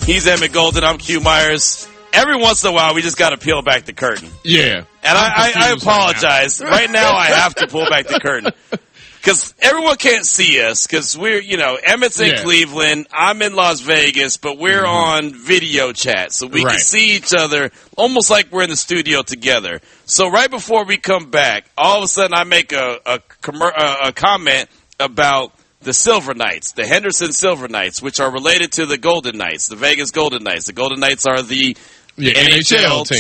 He's Emmett Golden. I'm Q Myers. Every once in a while, we just got to peel back the curtain. Yeah. And I apologize. Right now, I have to pull back the curtain. Because everyone can't see us, because we're, Emmett's in Cleveland, I'm in Las Vegas, but we're on video chat, so we can see each other almost like we're in the studio together. So right before we come back, all of a sudden I make a comment about the Silver Knights, the Henderson Silver Knights, which are related to the Golden Knights, the Vegas Golden Knights. The Golden Knights are the NHL